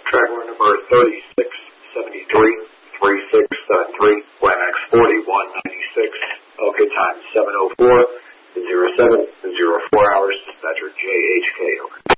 Traveler number 3673-3673, Wymax 4196. OK time 7:04:07:04 hours. Dispatcher JHK. Over.